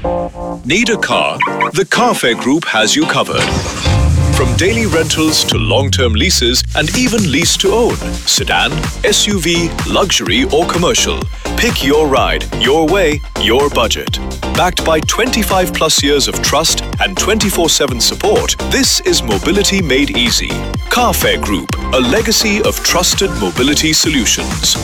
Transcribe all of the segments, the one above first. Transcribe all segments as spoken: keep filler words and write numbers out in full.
Need a car? The Carfair Group has you covered. From daily rentals to long-term leases and even lease to own. Sedan, S U V, luxury or commercial. Pick your ride, your way, your budget. Backed by twenty-five plus years of trust and twenty-four seven support, this is mobility made easy. Carfair Group, a legacy of trusted mobility solutions.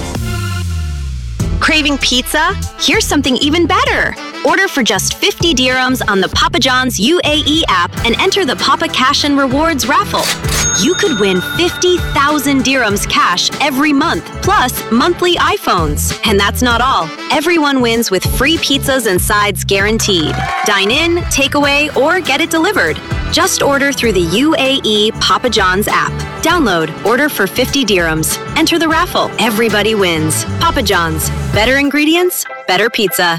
Craving pizza? Here's something even better. Order for just fifty dirhams on the Papa John's U A E app and enter the Papa Cash and Rewards raffle. You could win fifty thousand dirhams cash every month, plus monthly iPhones. And that's not all. Everyone wins with free pizzas and sides guaranteed. Dine in, takeaway, or get it delivered. Just order through the U A E Papa John's app. Download, order for fifty dirhams. Enter the raffle. Everybody wins. Papa John's. Better ingredients, better pizza.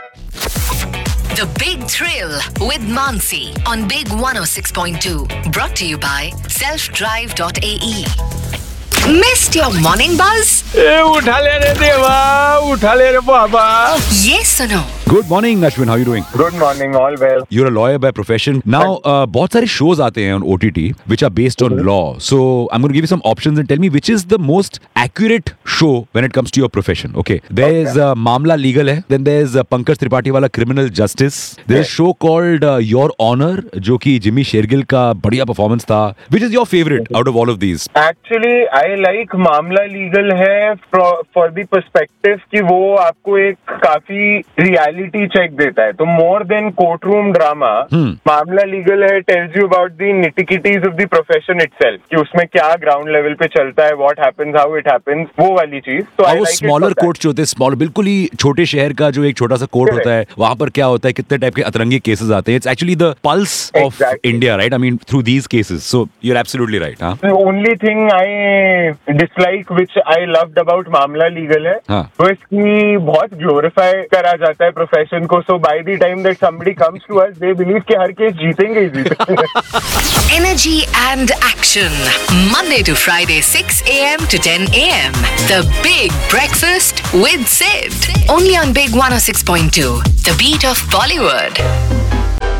The Big Thrill with Mansi on Big one oh six point two. Brought to you by self drive dot a e. Missed your morning buzz? ए उठा ले रे देवा, उठा ले रे बाबा. ये सुनो. Good morning, Ashwin. How are you doing? Good morning, all well. You're a lawyer by profession. Now, uh, बहुत सारे shows आते हैं on O T T which are based on law. So I'm going to give you some options and tell me which is the most accurate show when it comes to your profession. Okay. There's Okay. uh, Mamla Legal है. Then there's uh, Pankaj Tripathi वाला Criminal Justice. There's a show called uh, Your Honor जो कि Jimmy Shergill का बढ़िया performance था. Which is your favorite out of all of these? Actually, I like मामला legal है for the perspective कि वो आपको एक काफी reality check देता है. तो more than courtroom drama, मामला लीगल है tells you about the nitty-gritties of the profession itself. कि उसमें क्या ground level पे चलता है, what happens, how it happens, वो वाली चीज. तो और वो स्मॉलर कोर्ट जो होते हैं, स्मॉल बिल्कुल ही छोटे शहर का जो एक छोटा सा कोर्ट होता है, वहां पर क्या होता है, कितने टाइप के अतरंगी केसेस आते हैं. It's actually the pulse of India, right? I mean through these cases. So you are absolutely right. हां, The only thing I dislike which I loved about मामला लीगल है वो इसकी बहुत glorify करा जाता है प्रोफेशन को. So by the time that somebody comes to us, they believe कि हर केस जीतेंगे ही जीतेंगे. Energy and action. Monday to Friday, six a.m. to ten a.m. The Big Breakfast with Sid. Only on Big one oh six point two. The beat of Bollywood.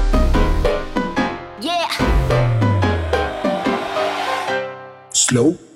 Yeah. Slow.